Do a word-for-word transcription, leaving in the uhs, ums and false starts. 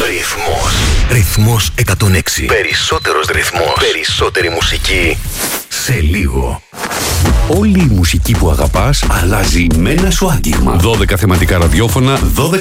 Ρυθμός. Ρυθμός εκατόν έξι. Περισσότερος ρυθμός. Περισσότερη μουσική. Σε λίγο. Όλη η μουσική που αγαπάς αλλάζει με ένα σου άγγιγμα. δώδεκα θεματικά ραδιόφωνα, δώδεκα